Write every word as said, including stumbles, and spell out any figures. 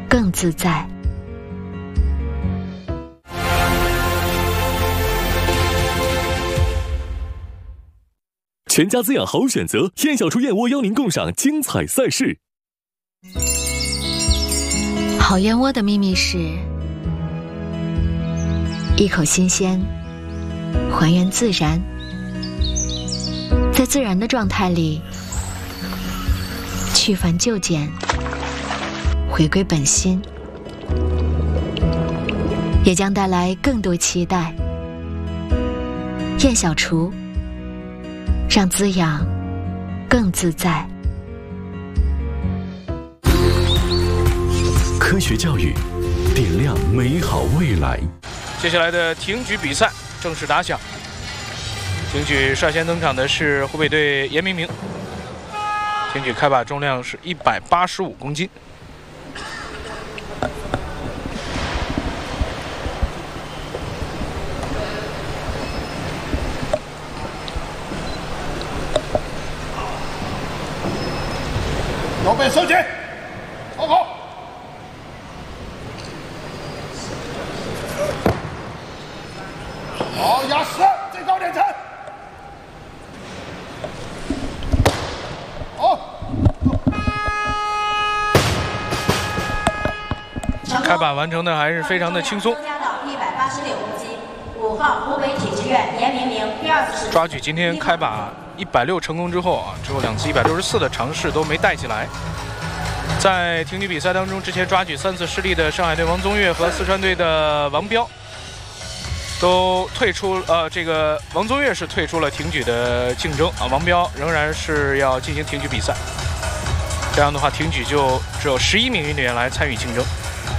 更自在。 全家滋养好选择，燕小厨燕窝邀您共赏精彩赛事。 好燕窝的秘密是一口新鲜，还原自然，在自然的状态里去繁就简，回归本心，也将带来更多期待。燕小厨，让滋养更自在。 科学教育，点亮美好未来。 接下来的挺举比赛正式打响。挺举率先登场的是湖北队严明明。挺举开把重量是一百八十五公斤。 腰背收紧，好好。好，压实，最高点层。好。 开把完成的还是非常的轻松。 加到一百八十六公斤。五号湖北体制院严明明第二次抓举今天开把一百六成功之后啊，之后两次一百六十四的尝试都没带起来。在挺举比赛当中，之前抓举三次失利的上海队王宗岳和四川队的王彪都退出，呃，这个王宗岳是退出了挺举的竞争啊，王彪仍然是要进行挺举比赛。这样的话，挺举就只有十一名运动员来参与竞争。